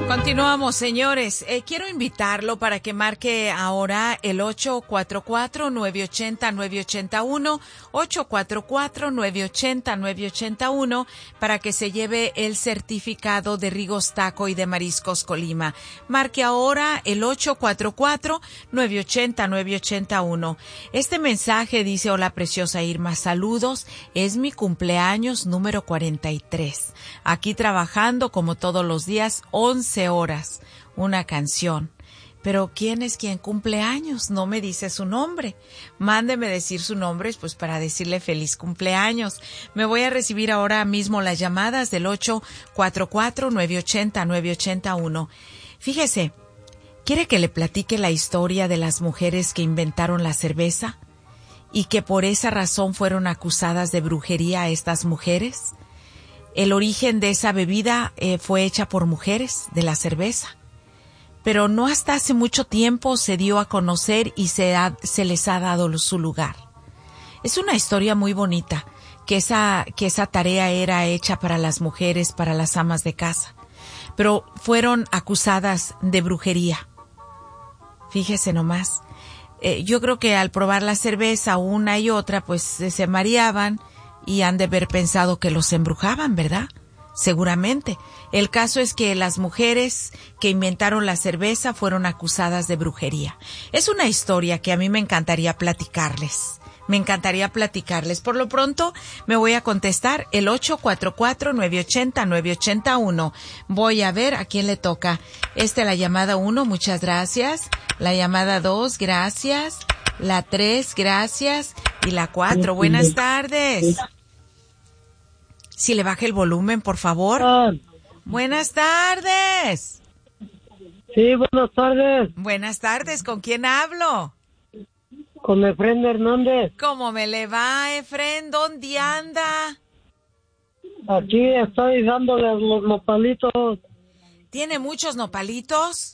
Continuamos, señores. Quiero invitarlo para que marque ahora el 844-980-981, 844-980-981, para que se lleve el certificado de Rigos Taco y de Mariscos Colima. Marque ahora el 844-980-981. Este mensaje dice: hola, preciosa Irma, saludos. Es mi cumpleaños número 43. Aquí trabajando como todos los días, 11 horas, una canción. Pero ¿quién es quien cumple años? No me dice su nombre. Mándeme decir su nombre, pues para decirle feliz cumpleaños. Me voy a recibir ahora mismo las llamadas del 844-980-981. Fíjese, ¿quiere que le platique la historia de las mujeres que inventaron la cerveza y que por esa razón fueron acusadas de brujería a estas mujeres? El origen de esa bebida fue hecha por mujeres, de la cerveza. Pero no hasta hace mucho tiempo se dio a conocer y se les ha dado su lugar. Es una historia muy bonita, que esa tarea era hecha para las mujeres, para las amas de casa. Pero fueron acusadas de brujería. Fíjese nomás. Yo creo que al probar la cerveza una y otra, pues se mareaban, y han de haber pensado que los embrujaban, ¿verdad? Seguramente. El caso es que las mujeres que inventaron la cerveza fueron acusadas de brujería. Es una historia que a mí me encantaría platicarles. Por lo pronto, me voy a contestar el 844-980-981. Voy a ver a quién le toca. La llamada 1, muchas gracias. La llamada 2, gracias. La 3, gracias. Y la 4, buenas tardes. Si le baja el volumen, por favor. Buenas tardes. Sí, buenas tardes. Buenas tardes, ¿con quién hablo? Con Efren Hernández. ¿Cómo me le va, Efren? ¿Dónde anda? Aquí estoy dándole los nopalitos. ¿Tiene muchos nopalitos?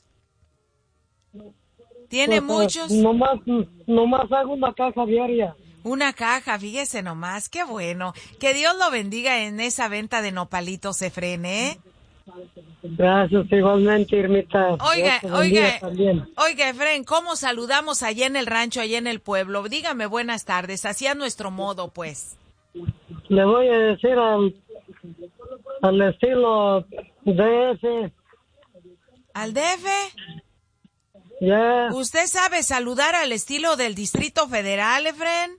¿Tiene Pues, muchos? Nomás hago una caja diaria. Una caja, fíjese nomás, qué bueno. Que Dios lo bendiga en esa venta de nopalitos, Efren, ¿eh? Gracias, igualmente, Irmita. Oiga, Efren, ¿cómo saludamos allá en el rancho, allá en el pueblo? Dígame buenas tardes, así a nuestro modo, pues. le voy a decir al estilo DF. ¿Al DF? Ya. ¿Usted sabe saludar al estilo del Distrito Federal, Efren?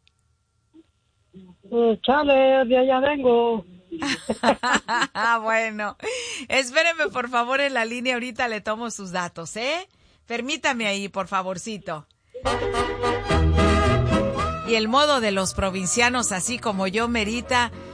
Chale, de allá vengo. Bueno, espéreme por favor en la línea, ahorita le tomo sus datos, ¿eh? Permítame ahí, por favorcito. Y el modo de los provincianos, así como yo, merita